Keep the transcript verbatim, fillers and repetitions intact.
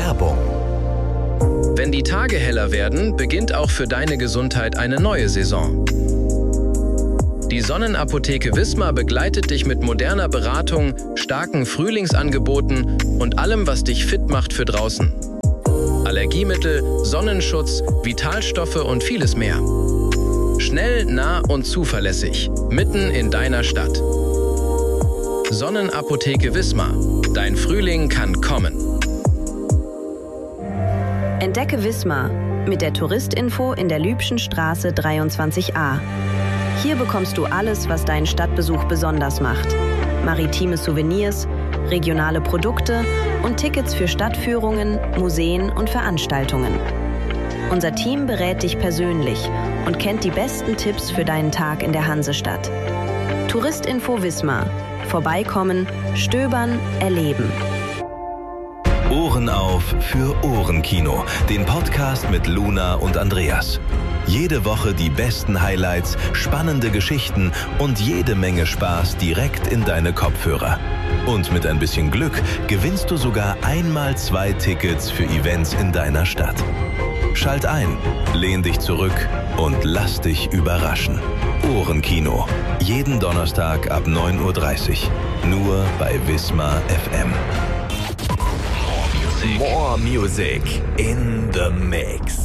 Werbung. Wenn die Tage heller werden, beginnt auch für deine Gesundheit eine neue Saison. Die Sonnenapotheke Wismar begleitet dich mit moderner Beratung, starken Frühlingsangeboten und allem, was dich fit macht für draußen. Allergiemittel, Sonnenschutz, Vitalstoffe und vieles mehr. Schnell, nah und zuverlässig, mitten in deiner Stadt. Sonnenapotheke Wismar. Dein Frühling kann kommen. Entdecke Wismar mit der Touristinfo in der Lübschen Straße dreiundzwanzig a. Hier bekommst du alles, was deinen Stadtbesuch besonders macht. Maritime Souvenirs, regionale Produkte und Tickets für Stadtführungen, Museen und Veranstaltungen. Unser Team berät dich persönlich und kennt die besten Tipps für deinen Tag in der Hansestadt. Touristinfo Wismar. Vorbeikommen, stöbern, erleben. Ohren auf für Ohrenkino, den Podcast mit Luna und Andreas. Jede Woche die besten Highlights, spannende Geschichten und jede Menge Spaß direkt in deine Kopfhörer. Und mit ein bisschen Glück gewinnst du sogar einmal zwei Tickets für Events in deiner Stadt. Schalt ein, lehn dich zurück und lass dich überraschen. Ohrenkino. Jeden Donnerstag ab neun Uhr dreißig. Nur bei Wismar F M. More music in the mix.